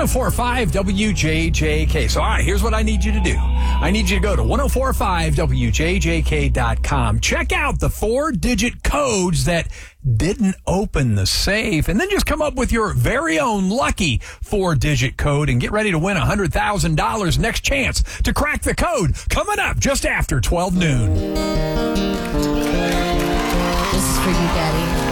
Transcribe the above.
1045 WJJK. So, all right, here's what I need you to do. I need you to go to 1045WJJK.com. Check out the 4-digit codes that didn't open the safe, and then just come up with your very own lucky 4-digit code and get ready to win $100,000. Next chance to crack the code coming up just after 12 noon. This is for you, Daddy.